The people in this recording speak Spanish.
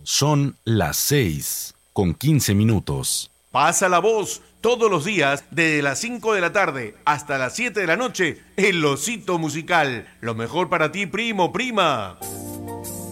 Son las 6:15. Pasa la voz todos los días desde las 5 de la tarde hasta las 7 de la noche. El Osito Musical. Lo mejor para ti, primo, prima.